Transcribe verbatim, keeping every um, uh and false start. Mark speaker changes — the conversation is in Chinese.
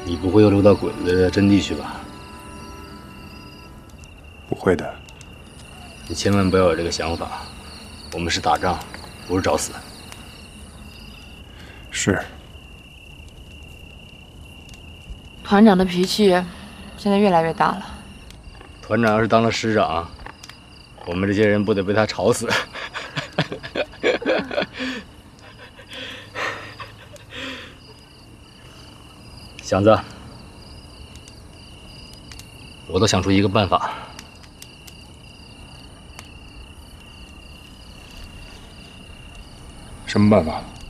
Speaker 1: 你不会又溜到鬼子的阵地去吧？
Speaker 2: 不会的。
Speaker 1: 你千万不要有这个想法，我们是打仗，不是找死。
Speaker 2: 是。
Speaker 3: 团长的脾气现在越来越大了。
Speaker 1: 团长要是当了师长，我们这些人不得被他吵死？祥子，我倒想出一个办法。
Speaker 2: 什么办法？